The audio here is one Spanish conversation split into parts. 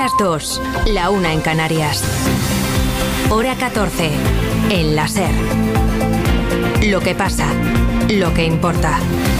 las 2, la 1 en Canarias. Hora 14, en la SER. Lo que pasa, lo que importa.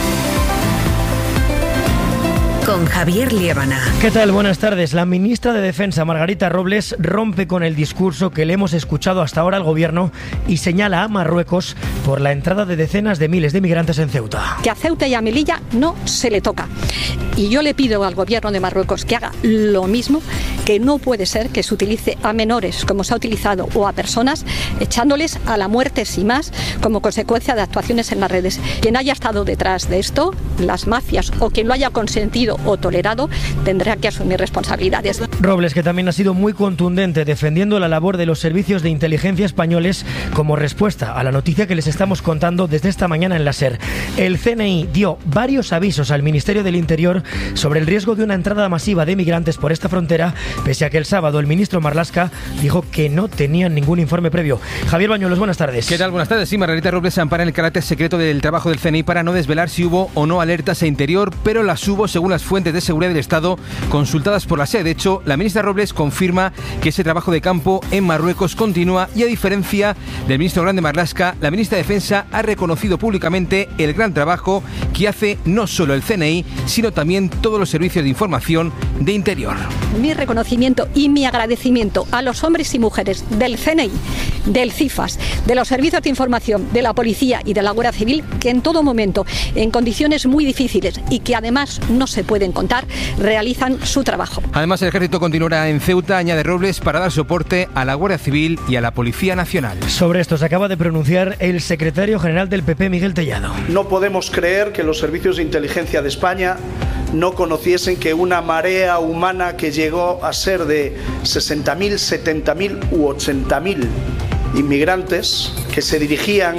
Con Javier Liébana. ¿Qué tal? Buenas tardes. La ministra de Defensa, Margarita Robles, rompe con el discurso que le hemos escuchado hasta ahora al gobierno y señala a Marruecos por la entrada de decenas de miles de migrantes en Ceuta. Que a Ceuta y a Melilla no se le toca. Y yo le pido al gobierno de Marruecos que haga lo mismo, que no puede ser que se utilice a menores como se ha utilizado o a personas echándoles a la muerte sin más como consecuencia de actuaciones en las redes. Quien haya estado detrás de esto, las mafias o quien lo haya consentido o tolerado, tendrá que asumir responsabilidades. Robles, que también ha sido muy contundente defendiendo la labor de los servicios de inteligencia españoles como respuesta a la noticia que les estamos contando desde esta mañana en la SER. El CNI dio varios avisos al Ministerio del Interior sobre el riesgo de una entrada masiva de migrantes por esta frontera, pese a que el sábado el ministro Marlaska dijo que no tenían ningún informe previo. Javier Bañuelos, buenas tardes. ¿Qué tal? Buenas tardes. Sí, Margarita Robles se ampara en el carácter secreto del trabajo del CNI para no desvelar si hubo o no alertas a Interior, pero las hubo según las fuentes de seguridad del Estado consultadas por la SER. De hecho, la ministra Robles confirma que ese trabajo de campo en Marruecos continúa y, a diferencia del ministro Grande Marlaska, la ministra de Defensa ha reconocido públicamente el gran trabajo que hace no solo el CNI, sino también todos los servicios de información de Interior. Mi reconocimiento y mi agradecimiento a los hombres y mujeres del CNI, del CIFAS, de los servicios de información, de la policía y de la Guardia Civil, que en todo momento, en condiciones muy difíciles y que además no se pueden contar, realizan su trabajo. Además, el ejército continuará en Ceuta, añade Robles, para dar soporte a la Guardia Civil y a la Policía Nacional. Sobre esto se acaba de pronunciar el secretario general del PP, Miguel Tellado. No podemos creer que los servicios de inteligencia de España no conociesen que una marea humana que llegó a ser de 60.000, 70.000 u 80.000 inmigrantes que se dirigían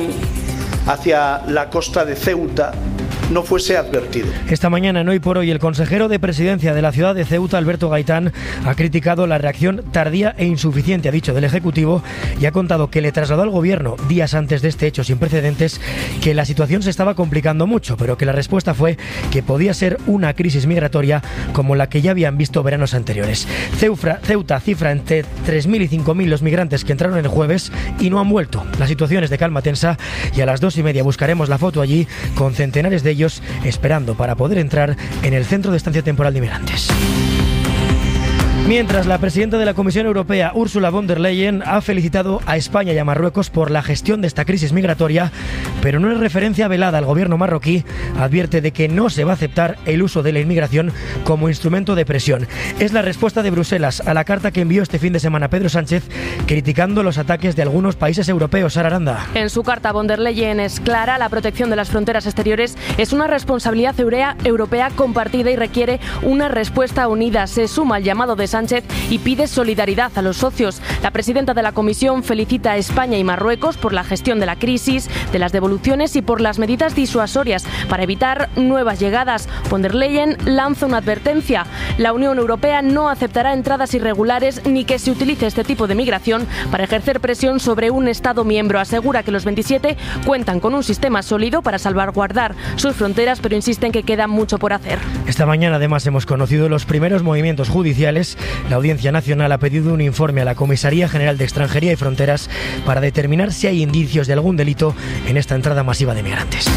hacia la costa de Ceuta no fuese advertido. Esta mañana, en Hoy por Hoy, el consejero de Presidencia de la ciudad de Ceuta, Alberto Gaitán, ha criticado la reacción tardía e insuficiente, ha dicho, del Ejecutivo, y ha contado que le trasladó al Gobierno, días antes de este hecho sin precedentes, que la situación se estaba complicando mucho, pero que la respuesta fue que podía ser una crisis migratoria como la que ya habían visto veranos anteriores. Ceuta cifra entre 3.000 y 5.000 los migrantes que entraron el jueves y no han vuelto. La situación es de calma tensa y a las 2:30 buscaremos la foto allí con centenares de ellos esperando para poder entrar en el centro de estancia temporal de inmigrantes. Mientras, la presidenta de la Comisión Europea, Ursula von der Leyen, ha felicitado a España y a Marruecos por la gestión de esta crisis migratoria, pero en una referencia velada al gobierno marroquí, advierte de que no se va a aceptar el uso de la inmigración como instrumento de presión. Es la respuesta de Bruselas a la carta que envió este fin de semana Pedro Sánchez, criticando los ataques de algunos países europeos. Sara Aranda. En su carta, von der Leyen es clara: la protección de las fronteras exteriores es una responsabilidad europea compartida y requiere una respuesta unida. Se suma al llamado de Sánchez y pide solidaridad a los socios. La presidenta de la Comisión felicita a España y Marruecos por la gestión de la crisis, de las devoluciones y por las medidas disuasorias para evitar nuevas llegadas. Von der Leyen lanza una advertencia: la Unión Europea no aceptará entradas irregulares ni que se utilice este tipo de migración para ejercer presión sobre un Estado miembro. Asegura que los 27 cuentan con un sistema sólido para salvaguardar sus fronteras, pero insiste en que queda mucho por hacer. Esta mañana, además, hemos conocido los primeros movimientos judiciales. La Audiencia Nacional ha pedido un informe a la Comisaría General de Extranjería y Fronteras para determinar si hay indicios de algún delito en esta entrada masiva de migrantes.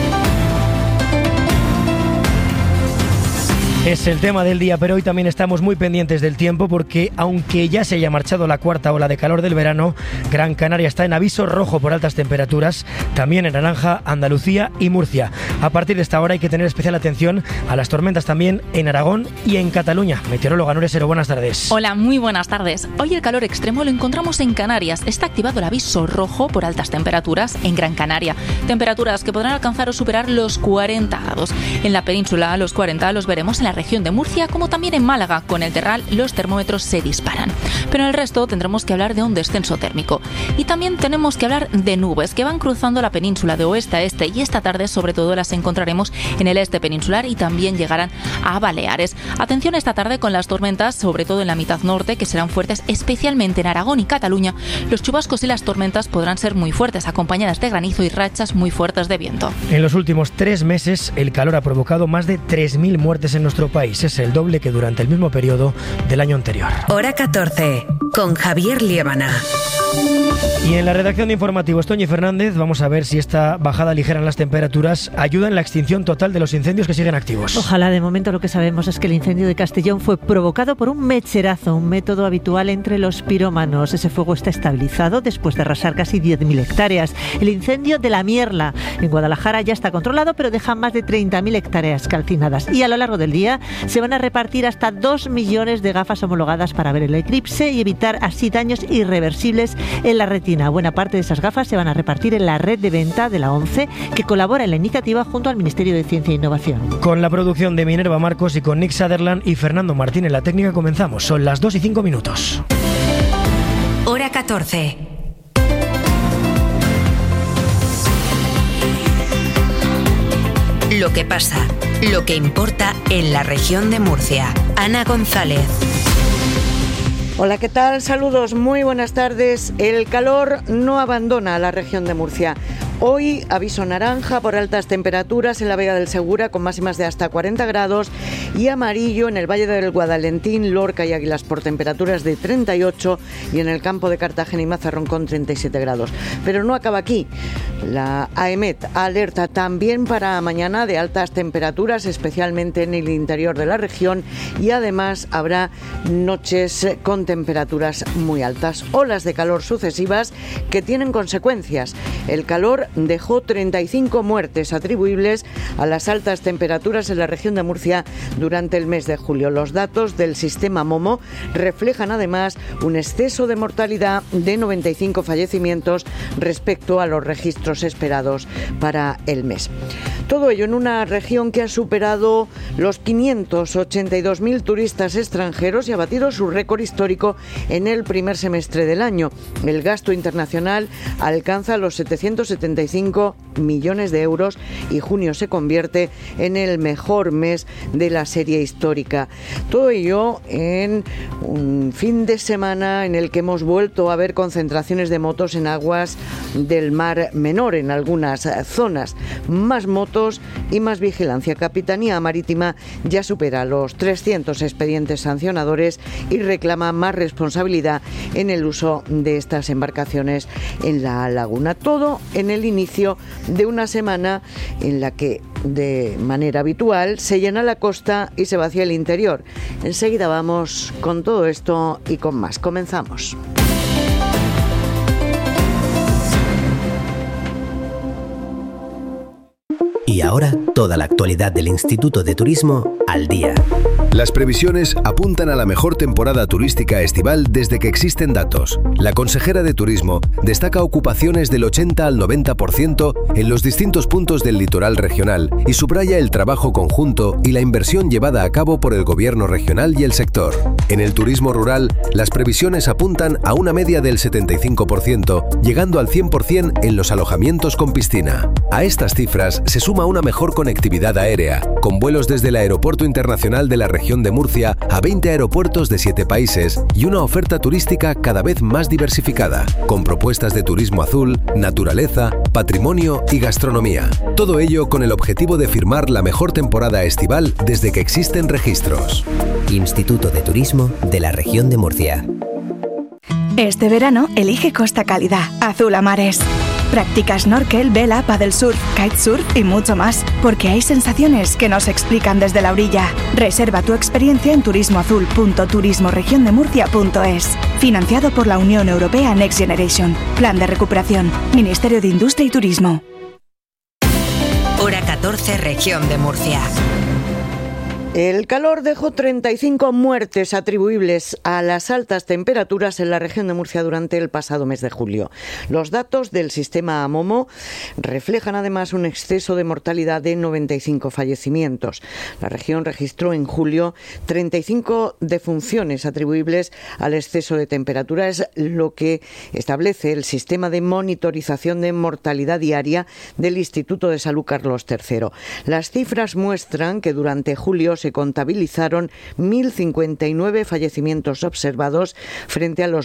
Es el tema del día, pero hoy también estamos muy pendientes del tiempo porque, aunque ya se haya marchado la cuarta ola de calor del verano, Gran Canaria está en aviso rojo por altas temperaturas, también en naranja Andalucía y Murcia. A partir de esta hora hay que tener especial atención a las tormentas también en Aragón y en Cataluña. Meteoróloga Nuria Sero, buenas tardes. Hola, muy buenas tardes. Hoy el calor extremo lo encontramos en Canarias. Está activado el aviso rojo por altas temperaturas en Gran Canaria. Temperaturas que podrán alcanzar o superar los 40 grados. En la península, los 40 los veremos en la región de Murcia, como también en Málaga. Con el Terral los termómetros se disparan. Pero en el resto tendremos que hablar de un descenso térmico. Y también tenemos que hablar de nubes que van cruzando la península de oeste a este, y esta tarde sobre todo las encontraremos en el este peninsular y también llegarán a Baleares. Atención esta tarde con las tormentas, sobre todo en la mitad norte, que serán fuertes, especialmente en Aragón y Cataluña. Los chubascos y las tormentas podrán ser muy fuertes, acompañadas de granizo y rachas muy fuertes de viento. En los últimos 3 meses, el calor ha provocado más de 3.000 muertes en nuestro nuestro país. Es el doble que durante el mismo periodo del año anterior. Hora 14, con Javier Liébana. Y en la redacción de informativos, Toñi Fernández, vamos a ver si esta bajada ligera en las temperaturas ayuda en la extinción total de los incendios que siguen activos. Ojalá. De momento lo que sabemos es que el incendio de Castellón fue provocado por un mecherazo, un método habitual entre los pirómanos. Ese fuego está estabilizado después de arrasar casi 10.000 hectáreas. El incendio de La Mierla en Guadalajara ya está controlado, pero deja más de 30.000 hectáreas calcinadas. Y a lo largo del día se van a repartir hasta 2 millones de gafas homologadas para ver el eclipse y evitar así daños irreversibles en la retina. Buena parte de esas gafas se van a repartir en la red de venta de la ONCE, que colabora en la iniciativa junto al Ministerio de Ciencia e Innovación. Con la producción de Minerva Marcos y con Nick Sutherland y Fernando Martín en la técnica comenzamos. Son las 2:05. Hora 14. Lo que pasa, lo que importa en la región de Murcia. Ana González. Hola, ¿qué tal? Saludos, muy buenas tardes. El calor no abandona a la región de Murcia. Hoy aviso naranja por altas temperaturas en la Vega del Segura con máximas de hasta 40 grados y amarillo en el Valle del Guadalentín, Lorca y Águilas por temperaturas de 38 y en el campo de Cartagena y Mazarrón con 37 grados. Pero no acaba aquí. La AEMET alerta también para mañana de altas temperaturas, especialmente en el interior de la región, y además habrá noches con temperaturas muy altas. Olas de calor sucesivas que tienen consecuencias. El calor dejó 35 muertes atribuibles a las altas temperaturas en la región de Murcia durante el mes de julio. Los datos del sistema MOMO reflejan además un exceso de mortalidad de 95 fallecimientos respecto a los registros esperados para el mes. Todo ello en una región que ha superado los 582.000 turistas extranjeros y ha batido su récord histórico en el primer semestre del año. El gasto internacional alcanza los 775 millones de euros y junio se convierte en el mejor mes de la serie histórica. Todo ello en un fin de semana en el que hemos vuelto a ver concentraciones de motos en aguas del Mar Menor en algunas zonas. Más motos y más vigilancia. Capitanía Marítima ya supera los 300 expedientes sancionadores y reclama más responsabilidad en el uso de estas embarcaciones en la laguna. Todo en el inicio de una semana en la que de manera habitual se llena la costa y se vacía el interior. Enseguida vamos con todo esto y con más. Comenzamos. Y ahora, toda la actualidad del Instituto de Turismo al día. Las previsiones apuntan a la mejor temporada turística estival desde que existen datos. La consejera de Turismo destaca ocupaciones del 80 al 90% en los distintos puntos del litoral regional y subraya el trabajo conjunto y la inversión llevada a cabo por el gobierno regional y el sector. En el turismo rural, las previsiones apuntan a una media del 75%, llegando al 100% en los alojamientos con piscina. A estas cifras se suma una mejor conectividad aérea, con vuelos desde el Aeropuerto Internacional de la región de Murcia a 20 aeropuertos de 7 países y una oferta turística cada vez más diversificada, con propuestas de turismo azul, naturaleza, patrimonio y gastronomía. Todo ello con el objetivo de firmar la mejor temporada estival desde que existen registros. Instituto de Turismo de la región de Murcia. Este verano elige Costa Cálida, azul a mares. Practica snorkel, vela, paddle surf, kitesurf y mucho más, porque hay sensaciones que no se explican desde la orilla. Reserva tu experiencia en turismoazul.turismoregiondemurcia.es. Financiado por la Unión Europea Next Generation. Plan de recuperación. Ministerio de Industria y Turismo. Hora 14, región de Murcia. El calor dejó 35 muertes atribuibles a las altas temperaturas en la región de Murcia durante el pasado mes de julio. Los datos del sistema MOMO reflejan además un exceso de mortalidad de 95 fallecimientos. La región registró en julio 35 defunciones atribuibles al exceso de temperatura, es lo que establece el sistema de monitorización de mortalidad diaria del Instituto de Salud Carlos III. Las cifras muestran que durante julio se contabilizaron 1.059 fallecimientos observados frente a los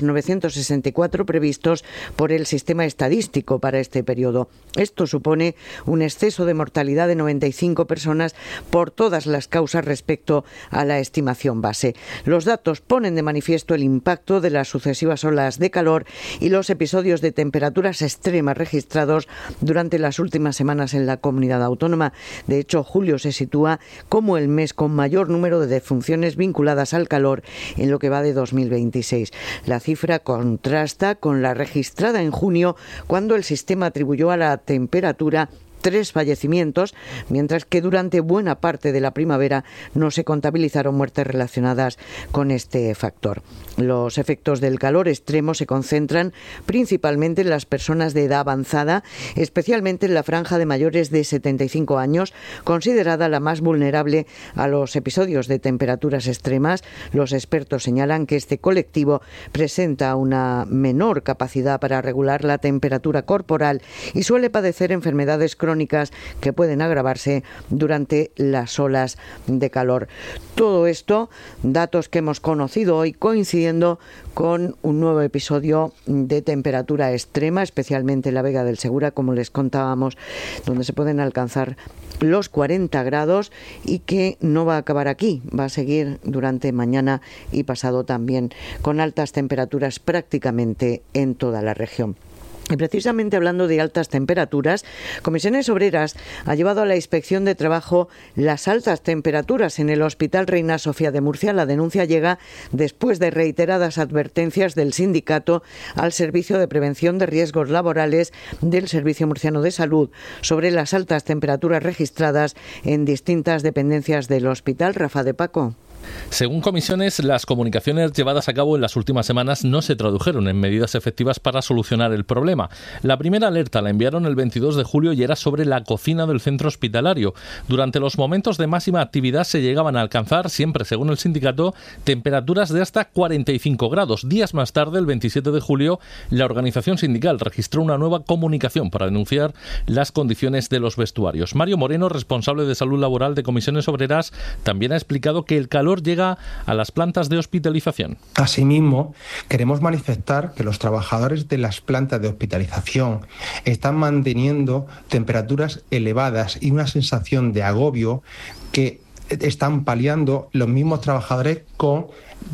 964 previstos por el sistema estadístico para este periodo. Esto supone un exceso de mortalidad de 95 personas por todas las causas respecto a la estimación base. Los datos ponen de manifiesto el impacto de las sucesivas olas de calor y los episodios de temperaturas extremas registrados durante las últimas semanas en la comunidad autónoma. De hecho, julio se sitúa como el mes con mayor número de defunciones vinculadas al calor en lo que va de 2026. La cifra contrasta con la registrada en junio, cuando el sistema atribuyó a la temperatura 3 fallecimientos, mientras que durante buena parte de la primavera no se contabilizaron muertes relacionadas con este factor. Los efectos del calor extremo se concentran principalmente en las personas de edad avanzada, especialmente en la franja de mayores de 75 años, considerada la más vulnerable a los episodios de temperaturas extremas. Los expertos señalan que este colectivo presenta una menor capacidad para regular la temperatura corporal y suele padecer enfermedades crónicas que pueden agravarse durante las olas de calor. Todo esto, datos que hemos conocido hoy coincidiendo con un nuevo episodio de temperatura extrema, especialmente en la Vega del Segura, como les contábamos, donde se pueden alcanzar los 40 grados y que no va a acabar aquí, va a seguir durante mañana y pasado también, con altas temperaturas prácticamente en toda la región. Y precisamente hablando de altas temperaturas, Comisiones Obreras ha llevado a la Inspección de Trabajo las altas temperaturas en el Hospital Reina Sofía de Murcia. La denuncia llega después de reiteradas advertencias del sindicato al Servicio de Prevención de Riesgos Laborales del Servicio Murciano de Salud sobre las altas temperaturas registradas en distintas dependencias del hospital. Rafa de Paco. Según Comisiones, las comunicaciones llevadas a cabo en las últimas semanas no se tradujeron en medidas efectivas para solucionar el problema. La primera alerta la enviaron el 22 de julio y era sobre la cocina del centro hospitalario. Durante los momentos de máxima actividad se llegaban a alcanzar, siempre según el sindicato, temperaturas de hasta 45 grados. Días más tarde, el 27 de julio, la organización sindical registró una nueva comunicación para denunciar las condiciones de los vestuarios. Mario Moreno, responsable de salud laboral de Comisiones Obreras, también ha explicado que el calor llega a las plantas de hospitalización. Asimismo, queremos manifestar que los trabajadores de las plantas de hospitalización están manteniendo temperaturas elevadas y una sensación de agobio que están paliando los mismos trabajadores con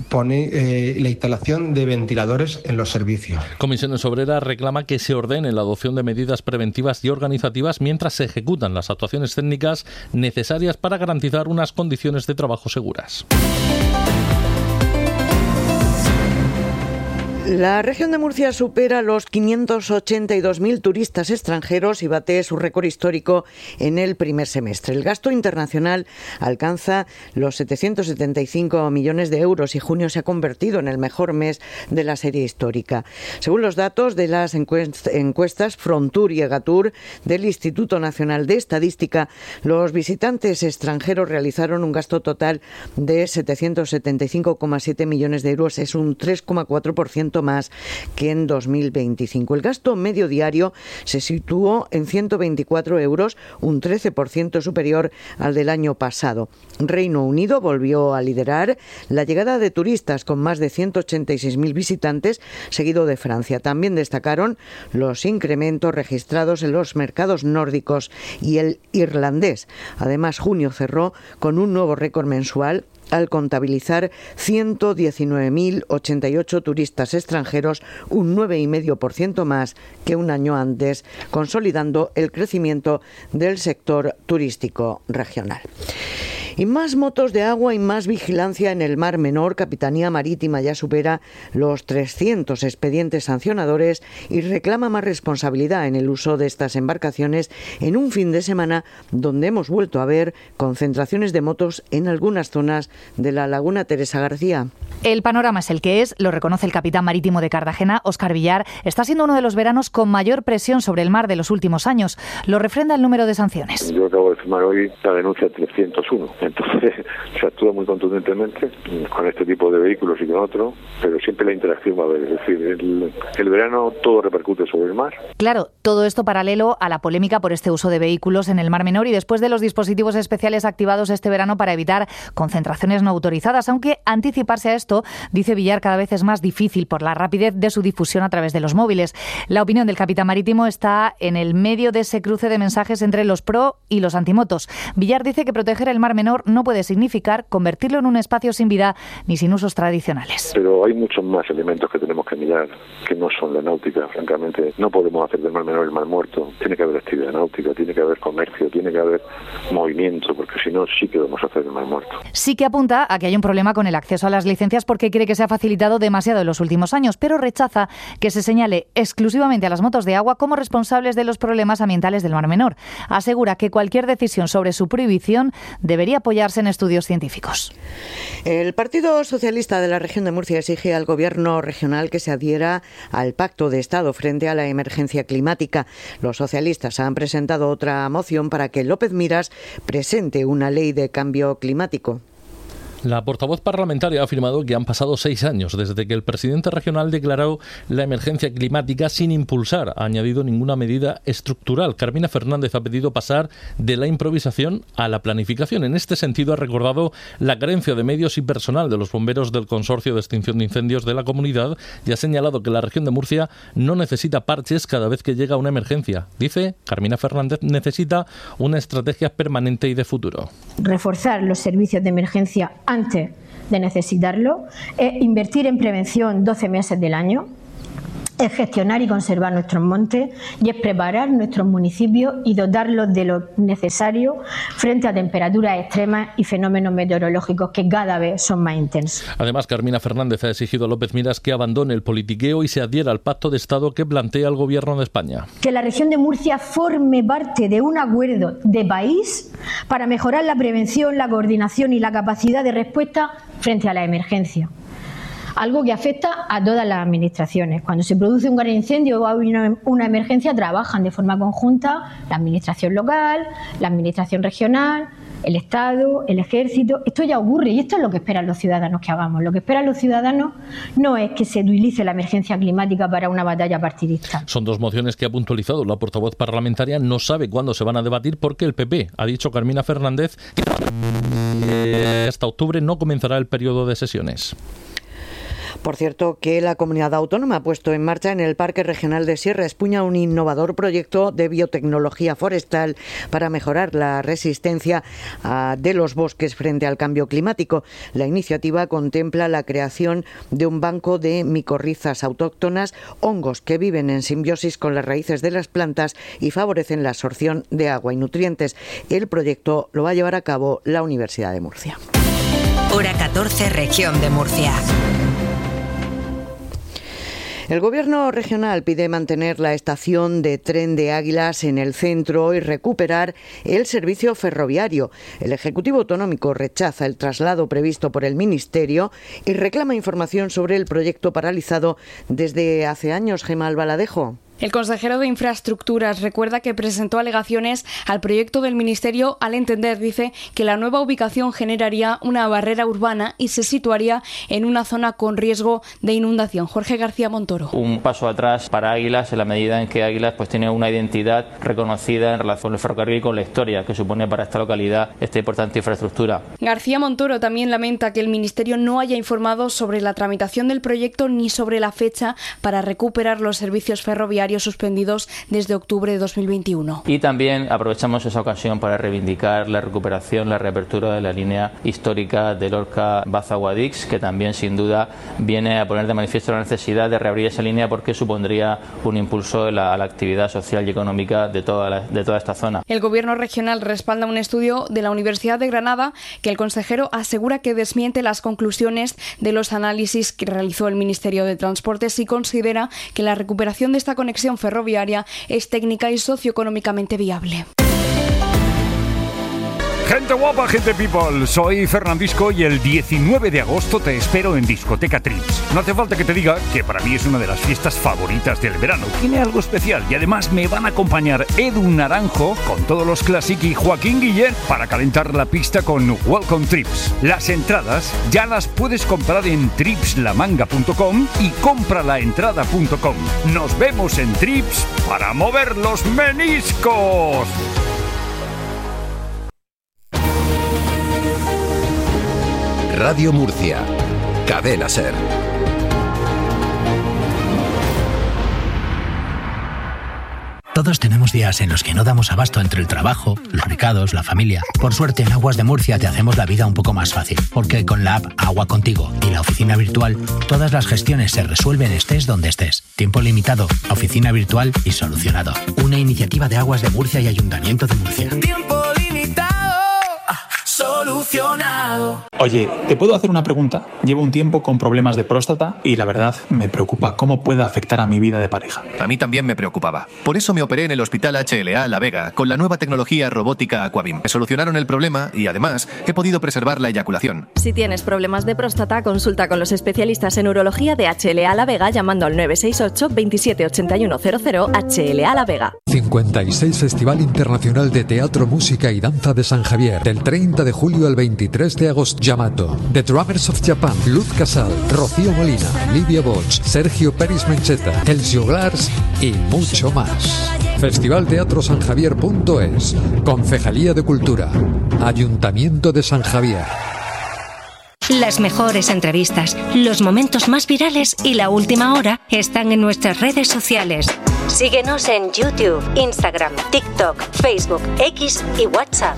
la instalación de ventiladores en los servicios. Comisiones Obreras reclama que se ordene la adopción de medidas preventivas y organizativas mientras se ejecutan las actuaciones técnicas necesarias para garantizar unas condiciones de trabajo seguras. La región de Murcia supera los 582.000 turistas extranjeros y bate su récord histórico en el primer semestre. El gasto internacional alcanza los 775 millones de euros y junio se ha convertido en el mejor mes de la serie histórica. Según los datos de las encuestas Frontur y Egatur del Instituto Nacional de Estadística, los visitantes extranjeros realizaron un gasto total de 775,7 millones de euros. Es un 3,4% más que en 2025. El gasto medio diario se situó en 124 euros, un 13% superior al del año pasado. Reino Unido volvió a liderar la llegada de turistas con más de 186.000 visitantes, seguido de Francia. También destacaron los incrementos registrados en los mercados nórdicos y el irlandés. Además, junio cerró con un nuevo récord mensual al contabilizar 119.088 turistas extranjeros, un 9,5% más que un año antes, consolidando el crecimiento del sector turístico regional. Y más motos de agua y más vigilancia en el Mar Menor. Capitanía Marítima ya supera los 300 expedientes sancionadores y reclama más responsabilidad en el uso de estas embarcaciones en un fin de semana donde hemos vuelto a ver concentraciones de motos en algunas zonas de la Laguna. Teresa García. El panorama es el que es, lo reconoce el capitán marítimo de Cartagena, Óscar Villar. Está siendo uno de los veranos con mayor presión sobre el mar de los últimos años. Lo refrenda el número de sanciones. Yo acabo de firmar hoy la denuncia 301. Entonces se actúa muy contundentemente con este tipo de vehículos y con otros, pero siempre la interacción va a haber. Es decir, el verano todo repercute sobre el mar. Claro, todo esto paralelo a la polémica por este uso de vehículos en el Mar Menor y después de los dispositivos especiales activados este verano para evitar concentraciones no autorizadas, aunque anticiparse a esto, dice Villar, cada vez es más difícil por la rapidez de su difusión a través de los móviles. La opinión del capitán marítimo está en el medio de ese cruce de mensajes entre los pro y los antimotos. Villar dice que proteger el Mar Menor no puede significar convertirlo en un espacio sin vida ni sin usos tradicionales. Pero hay muchos más elementos que tenemos que mirar que no son la náutica. Francamente, no podemos hacer del Mar Menor el Mar Muerto. Tiene que haber actividad náutica, tiene que haber comercio, tiene que haber movimiento, porque si no, sí que vamos a hacer el Mar Muerto. Sí que apunta a que hay un problema con el acceso a las licencias porque cree que se ha facilitado demasiado en los últimos años, pero rechaza que se señale exclusivamente a las motos de agua como responsables de los problemas ambientales del Mar Menor. Asegura que cualquier decisión sobre su prohibición debería apoyarse en estudios científicos. El Partido Socialista de la región de Murcia exige al Gobierno regional que se adhiera al Pacto de Estado frente a la emergencia climática. Los socialistas han presentado otra moción para que López Miras presente una ley de cambio climático. La portavoz parlamentaria ha afirmado que han pasado 6 años desde que el presidente regional declaró la emergencia climática sin impulsar, ha añadido, ninguna medida estructural. Carmina Fernández ha pedido pasar de la improvisación a la planificación. En este sentido ha recordado la carencia de medios y personal de los bomberos del Consorcio de Extinción de Incendios de la comunidad y ha señalado que la región de Murcia no necesita parches cada vez que llega una emergencia. Dice Carmina Fernández, necesita una estrategia permanente y de futuro. Reforzar los servicios de emergencia antes de necesitarlo, es invertir en prevención 12 meses del año, es gestionar y conservar nuestros montes y es preparar nuestros municipios y dotarlos de lo necesario frente a temperaturas extremas y fenómenos meteorológicos que cada vez son más intensos. Además, Carmina Fernández ha exigido a López Miras que abandone el politiqueo y se adhiera al pacto de Estado que plantea el Gobierno de España. Que la región de Murcia forme parte de un acuerdo de país para mejorar la prevención, la coordinación y la capacidad de respuesta frente a la emergencia. Algo que afecta a todas las administraciones. Cuando se produce un gran incendio o hay una emergencia, trabajan de forma conjunta la administración local, la administración regional, el Estado, el Ejército. Esto ya ocurre y esto es lo que esperan los ciudadanos que hagamos. Lo que esperan los ciudadanos no es que se utilice la emergencia climática para una batalla partidista. Son 2 mociones que ha puntualizado la portavoz parlamentaria. No sabe cuándo se van a debatir porque el PP, ha dicho Carmina Fernández, que hasta octubre no comenzará el periodo de sesiones. Por cierto, que la comunidad autónoma ha puesto en marcha en el Parque Regional de Sierra Espuña un innovador proyecto de biotecnología forestal para mejorar la resistencia de los bosques frente al cambio climático. La iniciativa contempla la creación de un banco de micorrizas autóctonas, hongos que viven en simbiosis con las raíces de las plantas y favorecen la absorción de agua y nutrientes. El proyecto lo va a llevar a cabo la Universidad de Murcia. Hora 14, región de Murcia. El Gobierno regional pide mantener la estación de tren de Águilas en el centro y recuperar el servicio ferroviario. El Ejecutivo Autonómico rechaza el traslado previsto por el Ministerio y reclama información sobre el proyecto paralizado desde hace años. Gemma Albaladejo. El consejero de Infraestructuras recuerda que presentó alegaciones al proyecto del Ministerio al entender, dice, que la nueva ubicación generaría una barrera urbana y se situaría en una zona con riesgo de inundación. Jorge García Montoro. Un paso atrás para Águilas en la medida en que Águilas pues tiene una identidad reconocida en relación con el ferrocarril y con la historia que supone para esta localidad esta importante infraestructura. García Montoro también lamenta que el Ministerio no haya informado sobre la tramitación del proyecto ni sobre la fecha para recuperar los servicios ferroviarios suspendidos desde octubre de 2021. Y también aprovechamos esa ocasión para reivindicar la recuperación, la reapertura de la línea histórica de Lorca-Baza-Guadix, que también sin duda viene a poner de manifiesto la necesidad de reabrir esa línea porque supondría un impulso a la actividad social y económica de toda esta zona. El Gobierno regional respalda un estudio de la Universidad de Granada que el consejero asegura que desmiente las conclusiones de los análisis que realizó el Ministerio de Transportes y considera que la recuperación de esta conexión ferroviaria es técnica y socioeconómicamente viable. Gente guapa, gente people, soy Fernandisco y el 19 de agosto te espero en Discoteca Trips. No hace falta que te diga que para mí es una de las fiestas favoritas del verano. Tiene algo especial y además me van a acompañar Edu Naranjo con todos los Classic y Joaquín Guillén para calentar la pista con Welcome Trips. Las entradas ya las puedes comprar en tripslamanga.com y compralaentrada.com. Nos vemos en Trips para mover los meniscos. Radio Murcia, Cadena SER. Todos tenemos días en los que no damos abasto entre el trabajo, los recados, la familia. Por suerte, en Aguas de Murcia te hacemos la vida un poco más fácil, porque con la app Agua Contigo y la oficina virtual, todas las gestiones se resuelven estés donde estés. Tiempo limitado, oficina virtual y solucionado. Una iniciativa de Aguas de Murcia y Ayuntamiento de Murcia. Tiempo limitado, solucionado. Oye, ¿te puedo hacer una pregunta? Llevo un tiempo con problemas de próstata y la verdad me preocupa cómo puede afectar a mi vida de pareja. A mí también me preocupaba. Por eso me operé en el Hospital HLA La Vega con la nueva tecnología robótica Aquabim. Me solucionaron el problema y además he podido preservar la eyaculación. Si tienes problemas de próstata, consulta con los especialistas en urología de HLA La Vega llamando al 968 27 81 00 HLA La Vega. 56 Festival Internacional de Teatro, Música y Danza de San Javier. Del 30 de julio al 23 de agosto. Yamato, The Drummers of Japan, Luz Casal, Rocío Molina, Livia Bosch, Sergio Peris Mencheta, Elcio Glars y mucho más. Festivalteatrosanjavier.es. Concejalía de Cultura. Ayuntamiento de San Javier. Las mejores entrevistas, los momentos más virales y la última hora están en nuestras redes sociales. Síguenos en YouTube, Instagram, TikTok, Facebook, X y WhatsApp.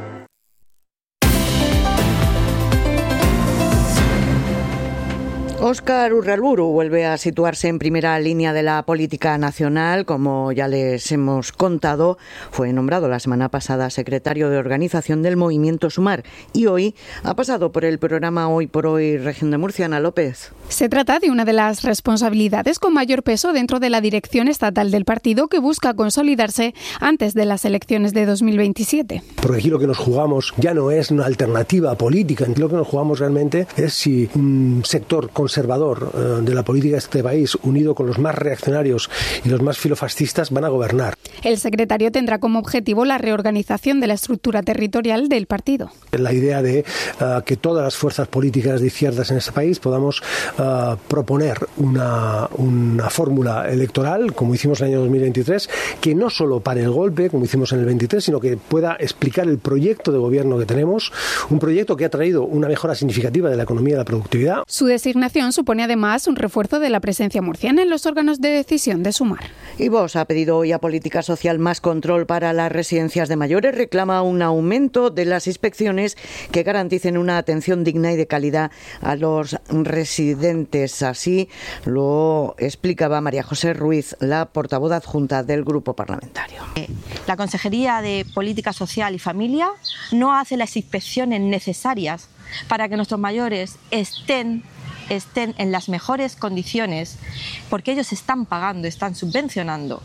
Óscar Urralburu vuelve a situarse en primera línea de la política nacional. Como ya les hemos contado, fue nombrado la semana pasada secretario de organización del movimiento Sumar y hoy ha pasado por el programa Hoy por Hoy Región de Murcia. Ana López. Se trata de una de las responsabilidades con mayor peso dentro de la dirección estatal del partido, que busca consolidarse antes de las elecciones de 2027. Porque aquí lo que nos jugamos ya no es una alternativa política, lo que nos jugamos realmente es si un sector conservador de la política de este país, unido con los más reaccionarios y los más filofascistas, van a gobernar. El secretario tendrá como objetivo la reorganización de la estructura territorial del partido. La idea de que todas las fuerzas políticas de izquierdas en este país podamos proponer una fórmula electoral, como hicimos en el año 2023, que no solo pare el golpe, como hicimos en el 23, sino que pueda explicar el proyecto de gobierno que tenemos, un proyecto que ha traído una mejora significativa de la economía y de la productividad. Su designación supone además un refuerzo de la presencia murciana en los órganos de decisión de Sumar. Y Vox ha pedido hoy a Política Social más control para las residencias de mayores. Reclama un aumento de las inspecciones que garanticen una atención digna y de calidad a los residentes. Así lo explicaba María José Ruiz, la portavoz adjunta del Grupo Parlamentario. La Consejería de Política Social y Familia no hace las inspecciones necesarias para que nuestros mayores estén en las mejores condiciones, porque ellos están pagando, están subvencionando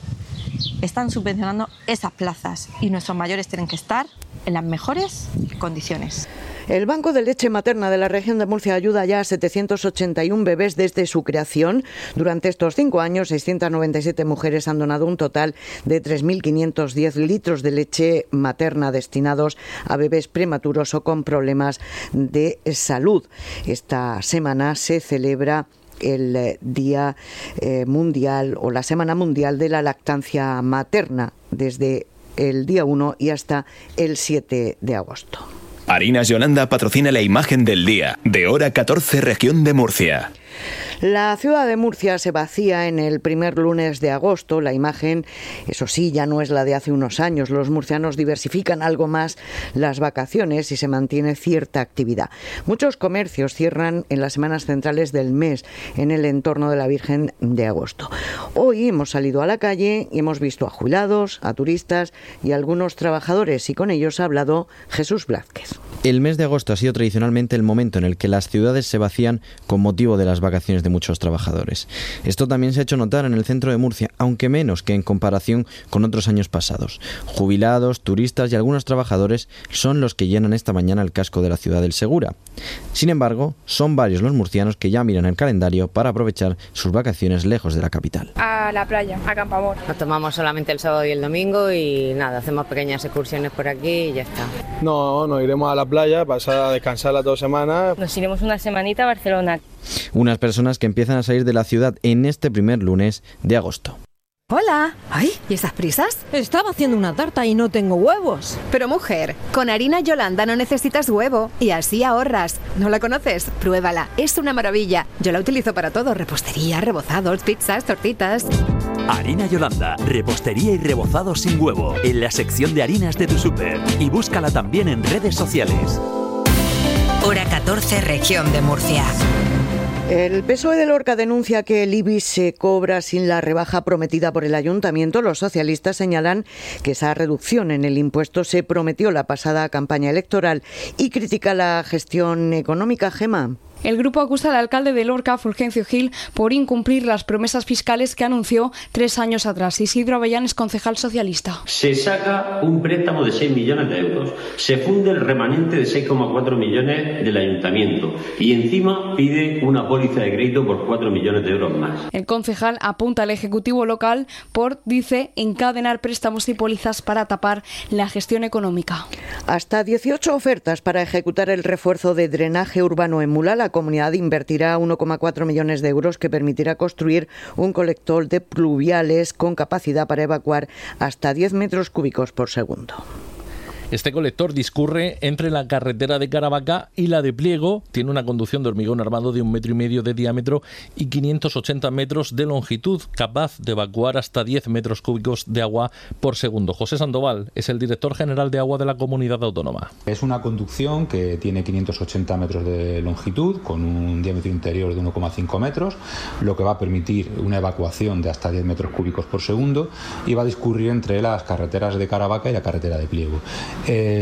esas plazas y nuestros mayores tienen que estar en las mejores condiciones. El Banco de Leche Materna de la región de Murcia ayuda ya a 781 bebés desde su creación. Durante estos 5 años, 697 mujeres han donado un total de 3.510 litros de leche materna destinados a bebés prematuros o con problemas de salud. Esta semana se celebra el Día Mundial o la Semana Mundial de la Lactancia Materna, desde el día 1 y hasta el 7 de agosto. Harinas Yolanda patrocina la imagen del día, de hora 14, región de Murcia. La ciudad de Murcia se vacía en el primer lunes de agosto. La imagen, eso sí, ya no es la de hace unos años. Los murcianos diversifican algo más las vacaciones y se mantiene cierta actividad. Muchos comercios cierran en las semanas centrales del mes en el entorno de la Virgen de Agosto. Hoy hemos salido a la calle y hemos visto a jubilados, a turistas y a algunos trabajadores, y con ellos ha hablado Jesús Blázquez. El mes de agosto ha sido tradicionalmente el momento en el que las ciudades se vacían con motivo de las vacaciones de muchos trabajadores. Esto también se ha hecho notar en el centro de Murcia, aunque menos que en comparación con otros años pasados. Jubilados, turistas y algunos trabajadores son los que llenan esta mañana el casco de la ciudad del Segura. Sin embargo, son varios los murcianos que ya miran el calendario para aprovechar sus vacaciones lejos de la capital. A la playa, a Campamor. Nos tomamos solamente el sábado y el domingo y nada, hacemos pequeñas excursiones por aquí y ya está. No, nos iremos a la playa, pasar a descansar las 2 semanas. Nos iremos una semanita a Barcelona. Unas personas que empiezan a salir de la ciudad en este primer lunes de agosto. Hola. Ay, ¿y esas prisas? Estaba haciendo una tarta y no tengo huevos. Pero mujer, con harina Yolanda no necesitas huevo y así ahorras. ¿No la conoces? Pruébala, es una maravilla. Yo la utilizo para todo, repostería, rebozados, pizzas, tortitas. Harina Yolanda, repostería y rebozado sin huevo, en la sección de harinas de tu súper. Y búscala también en redes sociales. Hora 14, región de Murcia. El PSOE de Lorca denuncia que el IBI se cobra sin la rebaja prometida por el ayuntamiento. Los socialistas señalan que esa reducción en el impuesto se prometió la pasada campaña electoral y critica la gestión económica. Gema. El grupo acusa al alcalde de Lorca, Fulgencio Gil, por incumplir las promesas fiscales que anunció 3 años atrás. Isidro Avellán es concejal socialista. Se saca un préstamo de 6 millones de euros, se funde el remanente de 6,4 millones del ayuntamiento y encima pide una póliza de crédito por 4 millones de euros más. El concejal apunta al Ejecutivo local por, dice, encadenar préstamos y pólizas para tapar la gestión económica. Hasta 18 ofertas para ejecutar el refuerzo de drenaje urbano en Mula. La comunidad invertirá 1,4 millones de euros que permitirá construir un colector de pluviales con capacidad para evacuar hasta 10 metros cúbicos por segundo. Este colector discurre entre la carretera de Caravaca y la de Pliego. Tiene una conducción de hormigón armado de 1,5 metros de diámetro y 580 metros de longitud, capaz de evacuar hasta 10 metros cúbicos de agua por segundo. José Sandoval es el director general de agua de la comunidad autónoma. Es una conducción que tiene 580 metros de longitud, con un diámetro interior de 1,5 metros, lo que va a permitir una evacuación de hasta 10 metros cúbicos por segundo y va a discurrir entre las carreteras de Caravaca y la carretera de Pliego.